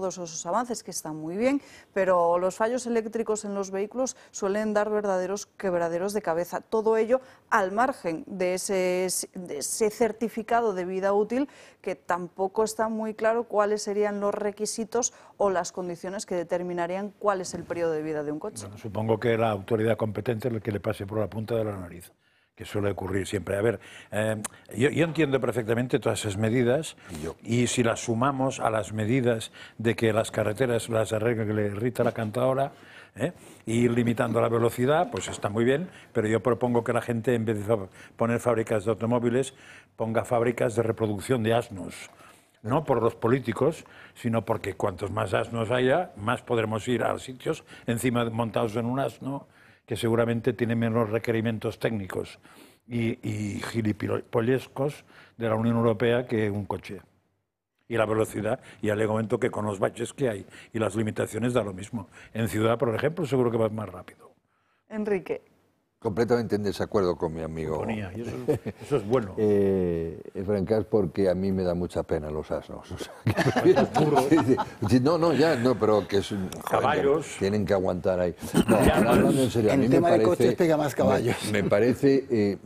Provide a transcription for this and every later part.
todos esos avances que están muy bien, pero los fallos eléctricos en los vehículos suelen dar verdaderos quebraderos de cabeza. Todo ello al margen de ese certificado de vida útil, que tampoco está muy claro cuáles serían los requisitos o las condiciones que determinarían cuál es el periodo de vida de un coche. Bueno, supongo que la autoridad competente es la que le pase por la punta de la nariz, que suele ocurrir siempre. A ver, yo entiendo perfectamente todas esas medidas y si las sumamos a las medidas de que las carreteras las arregle Rita la cantadora, y ir limitando la velocidad, pues está muy bien, pero yo propongo que la gente, en vez de poner fábricas de automóviles, ponga fábricas de reproducción de asnos. No por los políticos, sino porque cuantos más asnos haya, más podremos ir a sitios encima montados en un asno, que seguramente tiene menos requerimientos técnicos y gilipollescos de la Unión Europea que un coche. Y la velocidad, y al momento que con los baches que hay y las limitaciones da lo mismo. En ciudad, por ejemplo, seguro que va más rápido. Enrique. Completamente en desacuerdo con mi amigo. Y eso es bueno. Francas, porque a mí me da mucha pena los asnos. O sea, pero que son caballos. Tienen que aguantar ahí. No, hablando en serio, a mí el tema de coches pega más caballos. Me parece,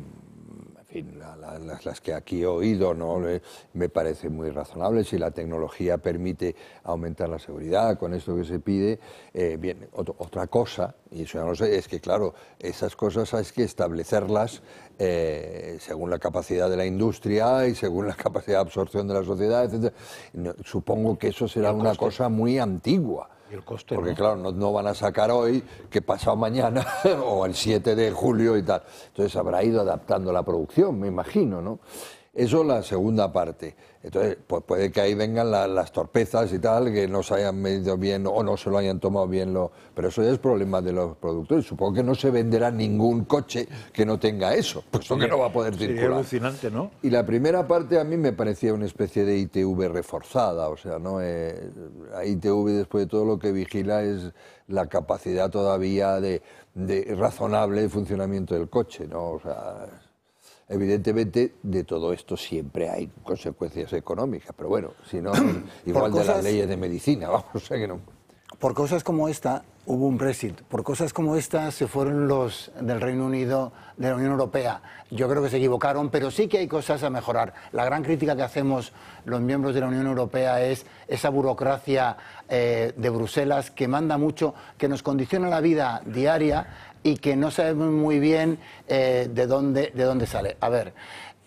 en fin, las que aquí he oído, ¿no? Me parece muy razonable. Si la tecnología permite aumentar la seguridad con esto que se pide, bien, otra cosa, y eso ya no sé, es que claro, esas cosas hay que establecerlas según la capacidad de la industria y según la capacidad de absorción de la sociedad, etc. Supongo que eso será una cosa muy antigua. Y el coste, porque ¿no? claro, no van a sacar hoy, que pasado mañana, o el 7 de julio y tal. Entonces habrá ido adaptando la producción, me imagino, ¿no? Eso es la segunda parte. Entonces, pues puede que ahí vengan las torpezas y tal, que no se hayan medido bien o no se lo hayan tomado bien. Pero eso ya es problema de los productores. Supongo que no se venderá ningún coche que no tenga eso, puesto que no va a poder circular. Sería alucinante, ¿no? Y la primera parte a mí me parecía una especie de ITV reforzada, o sea, ¿no? La ITV, después de todo lo que vigila, es la capacidad todavía de razonable funcionamiento del coche, ¿no? O sea, evidentemente, de todo esto siempre hay consecuencias económicas, pero bueno, si no, igual de las leyes de medicina, vamos, o sea que no. Por cosas como esta hubo un Brexit, por cosas como esta se fueron los del Reino Unido de la Unión Europea. Yo creo que se equivocaron, pero sí que hay cosas a mejorar. La gran crítica que hacemos los miembros de la Unión Europea es esa burocracia de Bruselas que manda mucho, que nos condiciona la vida diaria y que no sabemos muy bien de dónde sale. A ver,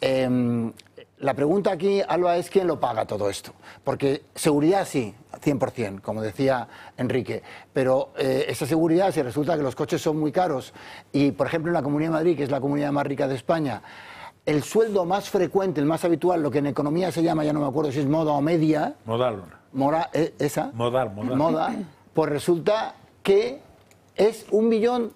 la pregunta aquí, Alba, es quién lo paga todo esto. Porque seguridad sí, 100%, como decía Enrique, pero esa seguridad, si resulta que los coches son muy caros y, por ejemplo, en la Comunidad de Madrid, que es la comunidad más rica de España, el sueldo más frecuente, el más habitual, lo que en economía se llama, ya no me acuerdo si es moda o media... Modal. ¿Esa? Modal. Moda, pues resulta que es son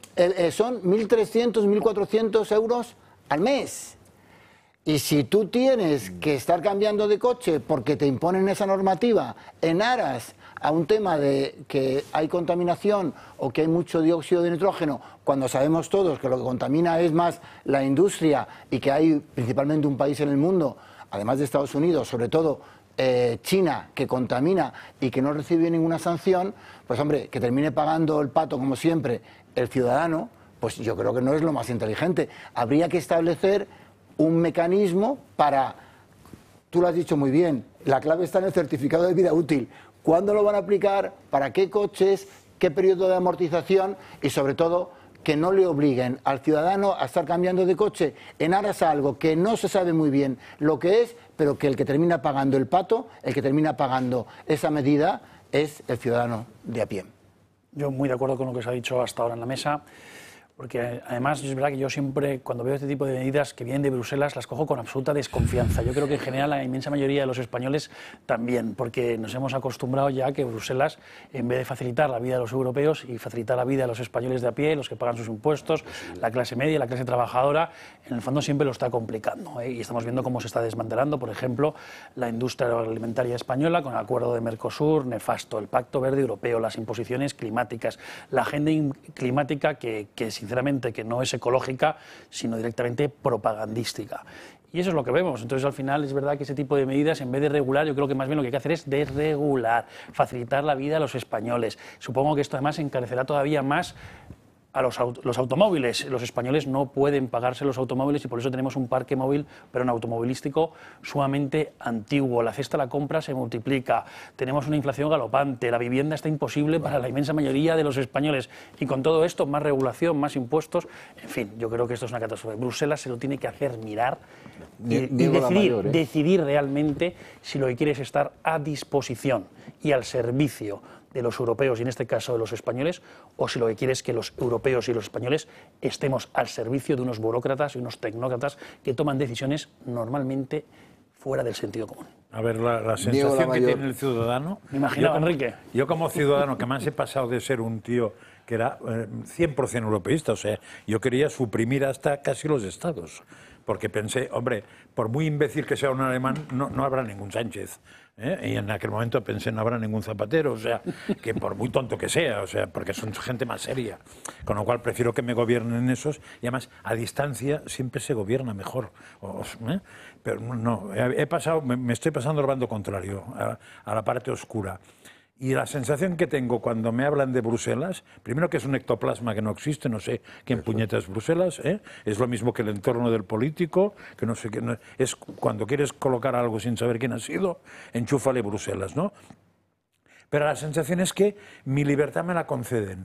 1.300, 1.400 euros al mes. Y si tú tienes que estar cambiando de coche porque te imponen esa normativa en aras a un tema de que hay contaminación o que hay mucho dióxido de nitrógeno, cuando sabemos todos que lo que contamina es más la industria y que hay principalmente un país en el mundo, además de Estados Unidos, sobre todo China, que contamina y que no recibe ninguna sanción, pues hombre, que termine pagando el pato como siempre el ciudadano, pues yo creo que no es lo más inteligente. Habría que establecer un mecanismo para, tú lo has dicho muy bien, la clave está en el certificado de vida útil. ¿Cuándo lo van a aplicar? ¿Para qué coches? ¿Qué periodo de amortización? Y sobre todo, que no le obliguen al ciudadano a estar cambiando de coche en aras a algo que no se sabe muy bien lo que es, pero que el que termina pagando el pato, el que termina pagando esa medida, es el ciudadano de a pie. Yo muy de acuerdo con lo que se ha dicho hasta ahora en la mesa, porque además es verdad que yo siempre, cuando veo este tipo de medidas que vienen de Bruselas, las cojo con absoluta desconfianza. Yo creo que en general la inmensa mayoría de los españoles también, porque nos hemos acostumbrado ya a que Bruselas, en vez de facilitar la vida de los europeos y facilitar la vida de los españoles de a pie, los que pagan sus impuestos, la clase media, la clase trabajadora, en el fondo siempre lo está complicando, ¿eh? Y estamos viendo cómo se está desmantelando, por ejemplo, la industria agroalimentaria española con el acuerdo de Mercosur, nefasto, el Pacto Verde Europeo, las imposiciones climáticas, la agenda climática que sinceramente que no es ecológica, sino directamente propagandística. Y eso es lo que vemos. Entonces, al final, es verdad que ese tipo de medidas, en vez de regular, yo creo que más bien lo que hay que hacer es desregular, facilitar la vida a los españoles. Supongo que esto además encarecerá todavía más a los automóviles. Los españoles no pueden pagarse los automóviles y por eso tenemos un parque móvil, pero un automovilístico sumamente antiguo. La cesta de la compra se multiplica, tenemos una inflación galopante, la vivienda está imposible para la inmensa mayoría de los españoles y con todo esto, más regulación, más impuestos, en fin, yo creo que esto es una catástrofe. Bruselas se lo tiene que hacer mirar y decidir realmente si lo que quiere es estar a disposición y al servicio de los europeos y en este caso de los españoles, o si lo que quiere es que los europeos y los españoles estemos al servicio de unos burócratas y unos tecnócratas que toman decisiones normalmente fuera del sentido común. A ver, la sensación que tiene el ciudadano... Me imaginaba, Enrique. Yo como ciudadano, que más he pasado de ser un tío que era 100% europeísta, o sea, yo quería suprimir hasta casi los estados, porque pensé, hombre, por muy imbécil que sea un alemán, no habrá ningún Sánchez. Y en aquel momento pensé, no habrá ningún Zapatero, o sea, que por muy tonto que sea, o sea, porque son gente más seria. Con lo cual prefiero que me gobiernen esos, y además a distancia siempre se gobierna mejor. Pero no, me estoy pasando al bando contrario, a la parte oscura. Y la sensación que tengo cuando me hablan de Bruselas, primero que es un ectoplasma que no existe, no sé quién puñeta es Bruselas, es lo mismo que el entorno del político, que no sé qué, es cuando quieres colocar algo sin saber quién ha sido, enchúfale Bruselas, ¿no? Pero la sensación es que mi libertad me la conceden.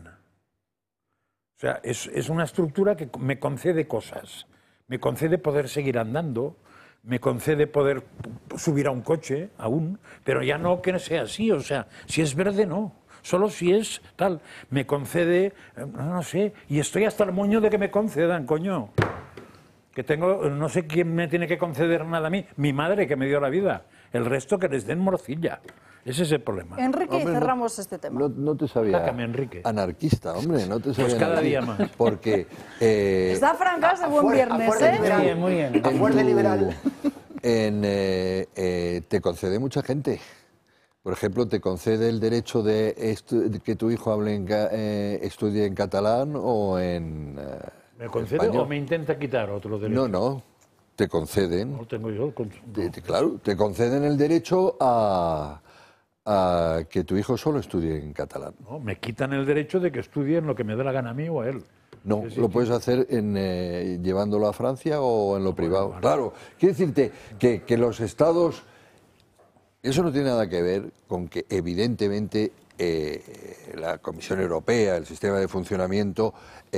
O sea, es una estructura que me concede cosas, me concede poder seguir andando, me concede poder subir a un coche, aún, pero ya no que sea así, o sea, si es verde, no. Solo si es tal. Me concede, no sé, y estoy hasta el moño de que me concedan, coño. Que tengo, no sé quién me tiene que conceder nada a mí. Mi madre, que me dio la vida. El resto que les den morcilla. Ese es el problema. Enrique, Hombre, cerramos este tema. No te sabía. Sácame, Enrique. Anarquista, hombre, no te sabía. Pues cada día más. Porque. Está Francas de buen viernes, ¿eh? Muy bien. A fuerza liberal. Te concede mucha gente. Por ejemplo, te concede el derecho de que tu hijo estudie en catalán o en. ¿Me concede español. o me intenta quitar otro derecho? No. Te conceden. No tengo yo. Claro, te conceden el derecho a que tu hijo solo estudie en catalán. No, me quitan el derecho de que estudie en lo que me dé la gana a mí o a él. No, Sí, lo puedes hacer llevándolo a Francia o en lo privado. Claro, quiero decirte que los estados... Eso no tiene nada que ver con que evidentemente la Comisión Europea, el sistema de funcionamiento,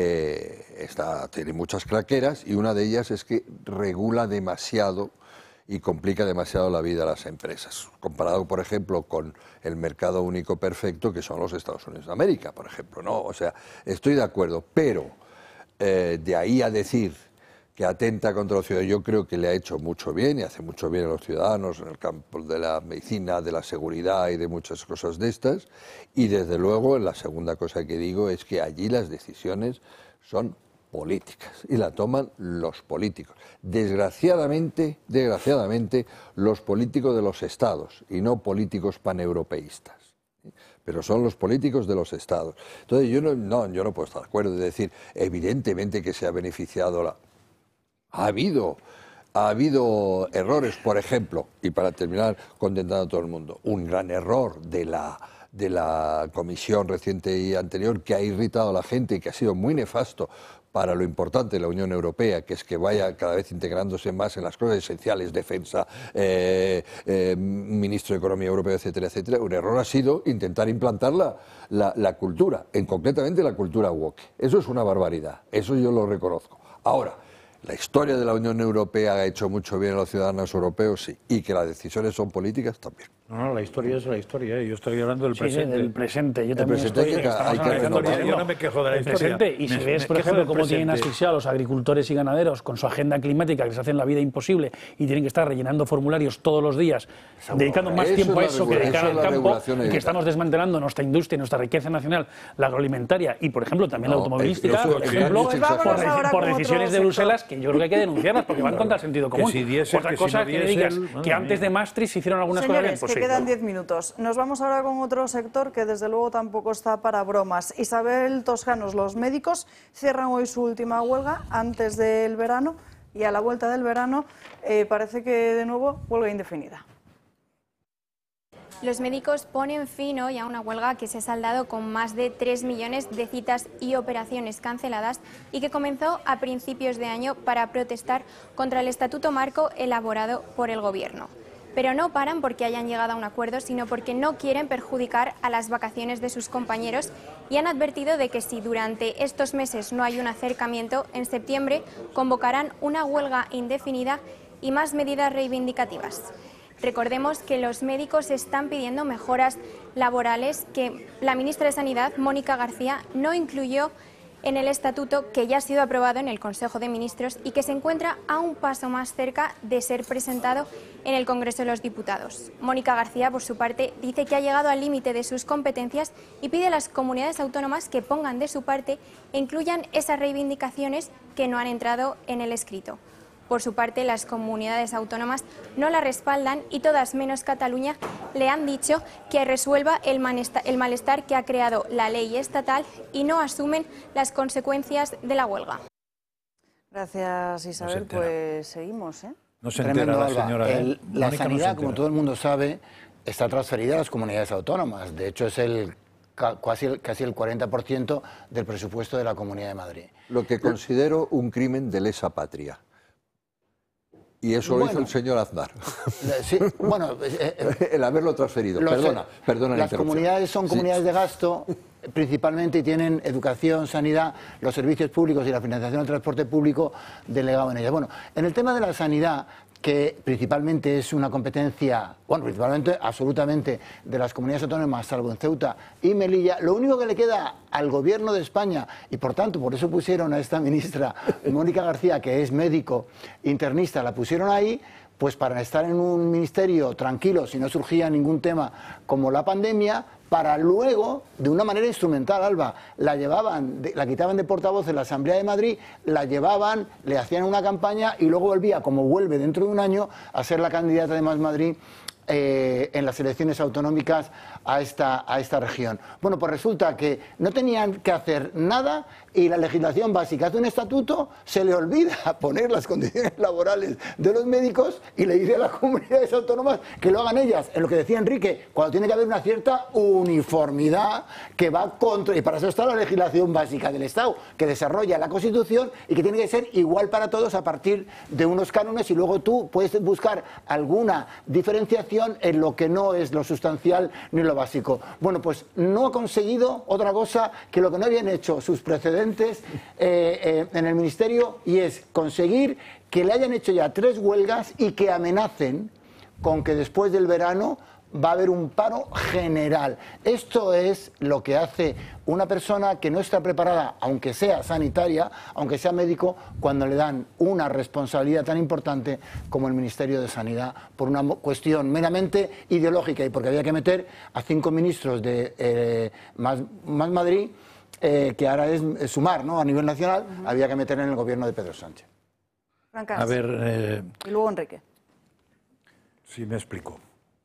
tiene muchas claqueras y una de ellas es que regula demasiado y complica demasiado la vida a las empresas, comparado, por ejemplo, con el mercado único perfecto que son los Estados Unidos de América, por ejemplo, ¿no? O sea, estoy de acuerdo, pero de ahí a decir que atenta contra los ciudadanos, yo creo que le ha hecho mucho bien y hace mucho bien a los ciudadanos en el campo de la medicina, de la seguridad y de muchas cosas de estas, y desde luego la segunda cosa que digo es que allí las decisiones son políticas y la toman los políticos. Desgraciadamente, los políticos de los estados y no políticos paneuropeístas. Pero son los políticos de los estados. Entonces yo no puedo estar de acuerdo de decir, evidentemente que se ha beneficiado Ha habido errores, por ejemplo, y para terminar contentando a todo el mundo, un gran error de la comisión reciente y anterior que ha irritado a la gente y que ha sido muy nefasto para lo importante de la Unión Europea, que es que vaya cada vez integrándose más en las cosas esenciales, defensa, ministro de Economía Europeo, etcétera, etcétera. Un error ha sido intentar implantar la cultura, concretamente la cultura woke. Eso es una barbaridad, eso yo lo reconozco. Ahora, la historia de la Unión Europea ha hecho mucho bien a los ciudadanos europeos, sí, y que las decisiones son políticas también. No, la historia es la historia, yo estoy hablando del presente. Sí, del presente. Yo El también presente estoy... hay que renovarlo. Yo no me quejo de la el historia. presente, y si ves, por ejemplo, cómo tienen asfixiado a los agricultores y ganaderos con su agenda climática, que les hacen la vida imposible y tienen que estar rellenando formularios todos los días, dedicando más tiempo a eso que dedicar al campo, y que estamos desmantelando nuestra industria y nuestra riqueza nacional, la agroalimentaria y, por ejemplo, también la automovilística, por ejemplo, por decisiones de Bruselas, que yo creo que hay que denunciarlas porque van contra el sentido común. Otra cosa que digas que antes de Maastricht se hicieron algunas cosas bien. Señores, que quedan 10 minutos. Nos vamos ahora con otro sector que desde luego tampoco está para bromas. Isabel Toscanos, los médicos cierran hoy su última huelga antes del verano. y a la vuelta del verano parece que de nuevo huelga indefinida. Los médicos ponen fin hoy a una huelga que se ha saldado con más de 3 millones de citas y operaciones canceladas y que comenzó a principios de año para protestar contra el estatuto marco elaborado por el Gobierno. Pero no paran porque hayan llegado a un acuerdo, sino porque no quieren perjudicar a las vacaciones de sus compañeros y han advertido de que si durante estos meses no hay un acercamiento, en septiembre convocarán una huelga indefinida y más medidas reivindicativas. Recordemos que los médicos están pidiendo mejoras laborales que la ministra de Sanidad, Mónica García, no incluyó en el estatuto que ya ha sido aprobado en el Consejo de Ministros y que se encuentra a un paso más cerca de ser presentado en el Congreso de los Diputados. Mónica García, por su parte, dice que ha llegado al límite de sus competencias y pide a las comunidades autónomas que pongan de su parte e incluyan esas reivindicaciones que no han entrado en el escrito. Por su parte, las comunidades autónomas no la respaldan y todas menos Cataluña le han dicho que resuelva el malestar que ha creado la ley estatal y no asumen las consecuencias de la huelga. Gracias, Isabel. Pues seguimos, ¿eh? No se entera la señora. La sanidad, como todo el mundo sabe, está transferida a las comunidades autónomas. De hecho, es casi el 40% del presupuesto de la Comunidad de Madrid. Lo que considero un crimen de lesa patria. Y eso lo hizo el señor Aznar. Sí, bueno, el haberlo transferido. Perdona. Las comunidades son comunidades de gasto, principalmente, y tienen educación, sanidad, los servicios públicos y la financiación del transporte público delegado en ellas. Bueno, en el tema de la sanidad, que principalmente es una competencia, bueno, principalmente, absolutamente, de las comunidades autónomas, salvo en Ceuta y Melilla, lo único que le queda al Gobierno de España, y por tanto, por eso pusieron a esta ministra, Mónica García, que es médico internista, la pusieron ahí, pues para estar en un ministerio tranquilo, si no surgía ningún tema como la pandemia, para luego, de una manera instrumental, Alba, la quitaban de portavoz en la Asamblea de Madrid, la llevaban, le hacían una campaña y luego volvía, como vuelve dentro de un año, a ser la candidata de Más Madrid en las elecciones autonómicas a esta región. Bueno, pues resulta que no tenían que hacer nada y la legislación básica de un estatuto se le olvida poner las condiciones laborales de los médicos y le dice a las comunidades autónomas que lo hagan ellas. En lo que decía Enrique, cuando tiene que haber una cierta uniformidad que va contra, y para eso está la legislación básica del Estado, que desarrolla la Constitución y que tiene que ser igual para todos a partir de unos cánones, y luego tú puedes buscar alguna diferenciación en lo que no es lo sustancial ni lo básico. Bueno, pues no ha conseguido otra cosa que lo que no habían hecho sus precedentes en el Ministerio, y es conseguir que le hayan hecho ya 3 huelgas y que amenacen con que después del verano va a haber un paro general. Esto es lo que hace una persona que no está preparada, aunque sea sanitaria, aunque sea médico, cuando le dan una responsabilidad tan importante como el Ministerio de Sanidad, por una cuestión meramente ideológica y porque había que meter a 5 ministros de Más Madrid, que ahora es Sumar, ¿no? A nivel nacional, había que meter en el gobierno de Pedro Sánchez. A ver... y luego Enrique. Sí, me explico.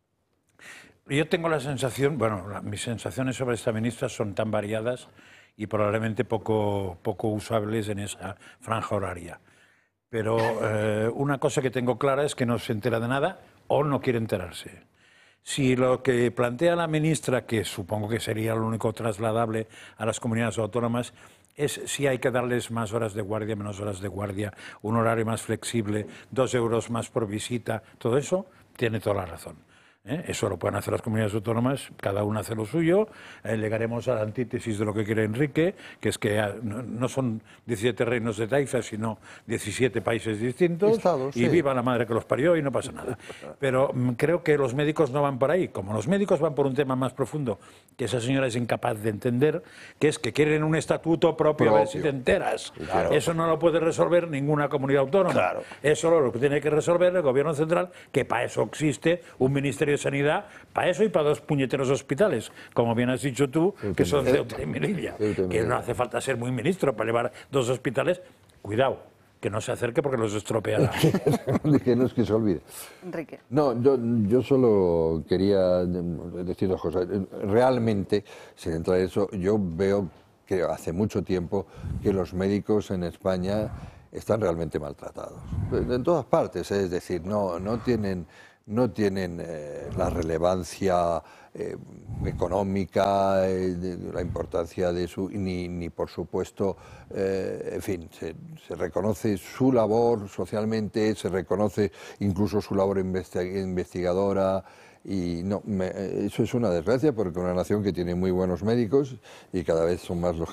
Yo tengo la sensación, bueno, mis sensaciones sobre esta ministra son tan variadas y probablemente poco usables en esa franja horaria. Pero una cosa que tengo clara es que no se entera de nada o no quiere enterarse. Si lo que plantea la ministra, que supongo que sería lo único trasladable a las comunidades autónomas, es si hay que darles más horas de guardia, menos horas de guardia, un horario más flexible, 2 euros más por visita, todo eso, tiene toda la razón. Eso lo pueden hacer las comunidades autónomas, cada una hace lo suyo. Llegaremos a la antítesis de lo que quiere Enrique, que es que no son 17 reinos de taifa, sino 17 países distintos. Estados, y sí. Viva la madre que los parió y no pasa nada. Pero creo que los médicos no van por ahí. Como los médicos van por un tema más profundo, que esa señora es incapaz de entender, que es que quieren un estatuto propio. A ver si te enteras. Claro. Eso no lo puede resolver ninguna comunidad autónoma. Claro. Eso lo tiene que resolver el gobierno central, que para eso existe un ministerio de Sanidad, para eso y para 2 puñeteros hospitales, como bien has dicho tú, que son Ceuta y Melilla, que no hace falta ser muy ministro para llevar 2 hospitales. Cuidado, que no se acerque porque los estropeará. Que no es que se olvide. Enrique. No, yo solo quería decir 2 cosas. Realmente, sin entrar en eso, yo veo que hace mucho tiempo que los médicos en España están realmente maltratados. En todas partes, es decir, no tienen la relevancia económica, la importancia de ni por supuesto, en fin, se reconoce su labor socialmente, se reconoce incluso su labor investigadora. Y no, eso es una desgracia porque una nación que tiene muy buenos médicos y cada vez son más los